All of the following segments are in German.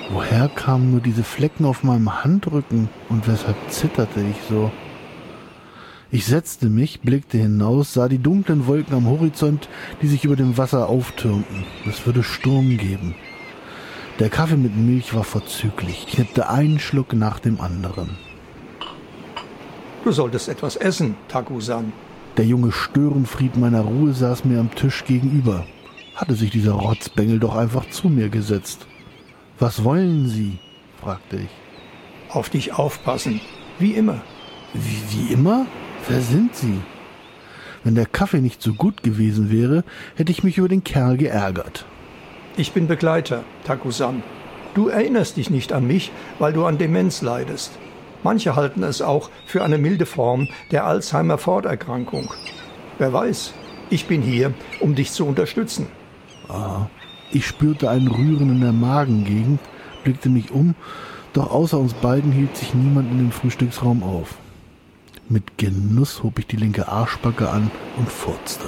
Woher kamen nur diese Flecken auf meinem Handrücken und weshalb zitterte ich so? Ich setzte mich, blickte hinaus, sah die dunklen Wolken am Horizont, die sich über dem Wasser auftürmten. Es würde Sturm geben. Der Kaffee mit Milch war vorzüglich. Ich nippte einen Schluck nach dem anderen. Du solltest etwas essen, Taku-san. Der junge Störenfried meiner Ruhe saß mir am Tisch gegenüber. Hatte sich dieser Rotzbengel doch einfach zu mir gesetzt. »Was wollen Sie?« fragte ich. Auf dich aufpassen, wie immer. Wie immer? Wer sind Sie? Wenn der Kaffee nicht so gut gewesen wäre, hätte ich mich über den Kerl geärgert. Ich bin Begleiter, Taku-san. Du erinnerst dich nicht an mich, weil du an Demenz leidest. Manche halten es auch für eine milde Form der Alzheimer-Forterkrankung. Wer weiß, ich bin hier, um dich zu unterstützen. Ich spürte ein Rühren in der Magengegend, blickte mich um, doch außer uns beiden hielt sich niemand in dem Frühstücksraum auf. Mit Genuss hob ich die linke Arschbacke an und furzte.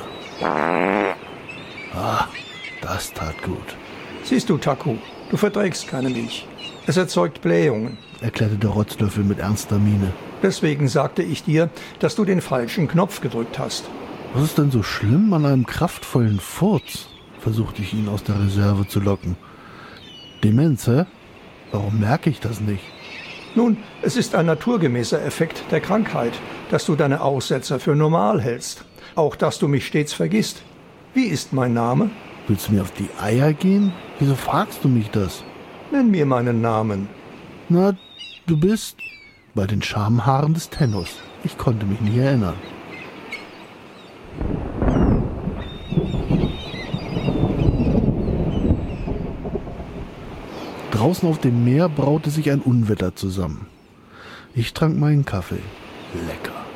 Das tat gut. Siehst du, Taku, du verträgst keine Milch. Es erzeugt Blähungen, erklärte der Rotzlöffel mit ernster Miene. Deswegen sagte ich dir, dass du den falschen Knopf gedrückt hast. Was ist denn so schlimm an einem kraftvollen Furz? Versuchte ich ihn aus der Reserve zu locken. Demenz, hä? Warum merke ich das nicht? Nun, es ist ein naturgemäßer Effekt der Krankheit, dass du deine Aussetzer für normal hältst. Auch, dass du mich stets vergisst. Wie ist mein Name? Willst du mir auf die Eier gehen? Wieso fragst du mich das? Nenn mir meinen Namen. Na, du bist bei den Schamhaaren des Tennos. Ich konnte mich nicht erinnern. Draußen auf dem Meer braute sich ein Unwetter zusammen. Ich trank meinen Kaffee. Lecker.